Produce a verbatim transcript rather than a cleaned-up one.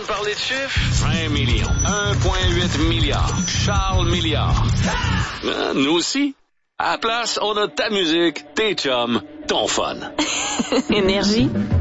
parler de chiffres? un million. un virgule huit milliard. Charles Milliard. Ah, nous aussi. À la place, on a ta musique, tes chums, ton fun. Énergie.